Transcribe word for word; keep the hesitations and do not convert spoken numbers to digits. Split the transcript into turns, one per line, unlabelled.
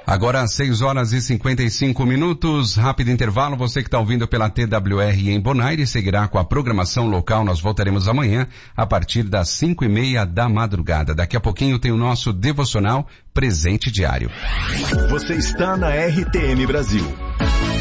Agora às seis horas e cinquenta e cinco minutos, rápido intervalo, você que está ouvindo pela T W R em Bonaire seguirá com a programação local, nós voltaremos amanhã a partir das cinco e meia da madrugada. Daqui a pouquinho tem o nosso devocional Presente Diário.
Você está na R T M Brasil.